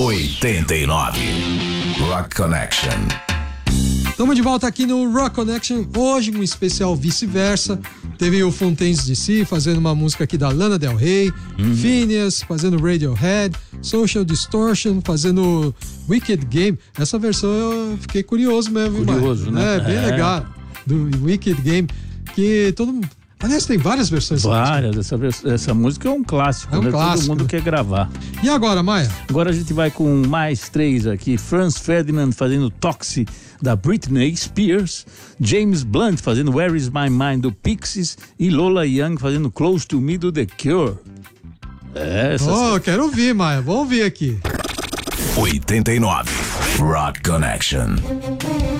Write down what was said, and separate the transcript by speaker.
Speaker 1: 89. Rock Connection.
Speaker 2: Estamos de volta aqui no Rock Connection, hoje um especial vice-versa. Teve o Fontaines DC fazendo uma música aqui da Lana Del Rey, Phineas fazendo Radiohead, Social Distortion fazendo Wicked Game. Essa versão eu fiquei curioso mesmo.
Speaker 3: Curioso, né?
Speaker 2: Bem legal, do Wicked Game, que todo mundo... Aliás, tem várias versões.
Speaker 3: Várias, essa música é um clássico, né?
Speaker 2: Clássico,
Speaker 3: todo mundo
Speaker 2: né?
Speaker 3: quer gravar.
Speaker 2: E agora, Maia?
Speaker 3: Agora a gente vai com mais 3 aqui. Franz Ferdinand fazendo Toxic, da Britney Spears. James Blunt fazendo Where Is My Mind, do Pixies. E Lola Young fazendo Close to Me, do The Cure.
Speaker 2: Quero ouvir, Maia. Vamos ouvir aqui.
Speaker 1: 89. Rock Connection.